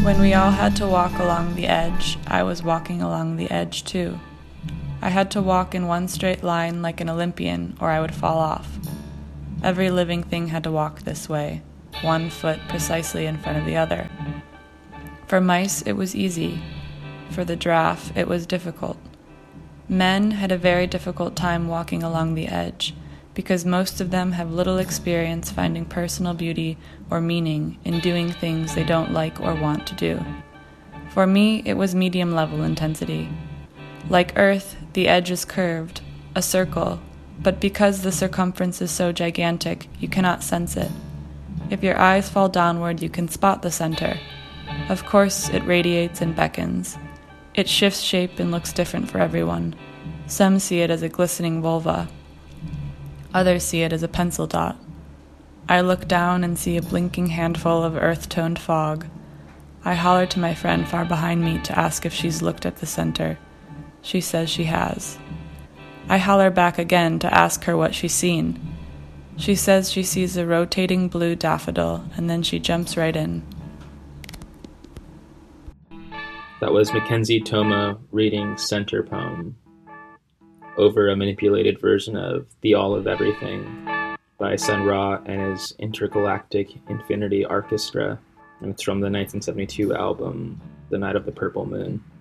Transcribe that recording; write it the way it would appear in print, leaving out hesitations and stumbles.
When we all had to walk along the edge, I was walking along the edge too. I had to walk in one straight line like an Olympian, or I would fall off. Every living thing had to walk this way, one foot precisely in front of the other. For mice, it was easy. For the giraffe, it was difficult. Men had a very difficult time walking along the edge, because most of them have little experience finding personal beauty or meaning in doing things they don't like or want to do. For me, it was medium-level intensity. Like Earth, the edge is curved, a circle, but because the circumference is so gigantic, you cannot sense it. If your eyes fall downward, you can spot the center. Of course, it radiates and beckons. It shifts shape and looks different for everyone. Some see it as a glistening vulva. Others see it as a pencil dot. I look down and see a blinking handful of earth-toned fog. I holler to my friend far behind me to ask if she's looked at the center. She says she has. I holler back again to ask her what she's seen. She says she sees a rotating blue daffodil, and then she jumps right in. That was Mackenzie Toma reading Center Poem over a manipulated version of The All of Everything by Sun Ra and his Intergalactic Infinity Orchestra, and it's from the 1972 album The Night of the Purple Moon.